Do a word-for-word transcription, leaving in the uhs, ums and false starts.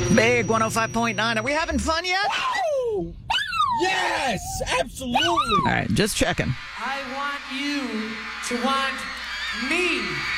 Big one oh five point nine. Are we having fun yet? Woo! Yes, absolutely. All right, just checking. I want you to want me.